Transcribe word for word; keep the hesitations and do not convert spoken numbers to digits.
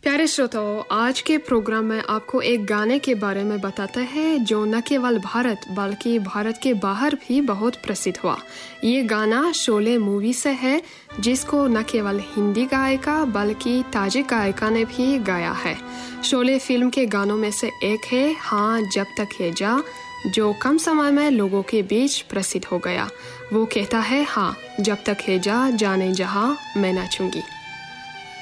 प्यारे श्रोताओं, आज के प्रोग्राम में आपको एक गाने के बारे में बताते हैं जो न केवल भारत बल्कि भारत के बाहर भी बहुत प्रसिद्ध हुआ। ये गाना शोले मूवी से है, जिसको न केवल हिंदी गायिका बल्कि ताजिक गायिका ने भी गाया है। शोले फिल्म के गानों में से एक है हाँ जब तक है जा, जो कम समय में लोगों के बीच प्रसिद्ध हो गया। वो कहता है हाँ जब तक है जा जाने जहाँ मैं नाचूंगी।